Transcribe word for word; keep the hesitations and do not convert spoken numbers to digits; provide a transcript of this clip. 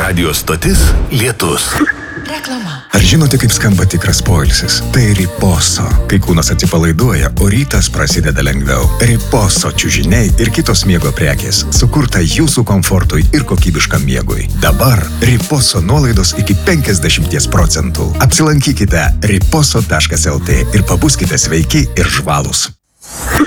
Radio stotis Lietus. Reklama. Ar žinote, kaip skamba tikras poilsis? Tai Riposo. Kai kūnas atsipalaiduoja, o rytas prasideda lengviau. Riposo čiužiniai ir kitos miego prekės. Sukurta jūsų komfortui ir kokybiškam miegui. Dabar Riposo nuolaidos iki penkiasdešimt procentų. Apsilankykite riposo taškas lt ir pabuskite sveiki ir žvalūs.